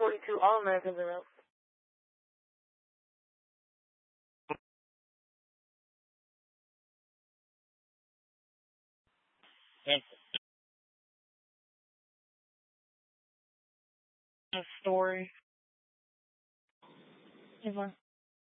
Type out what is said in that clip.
42, all Americans are out. A story. Yvonne.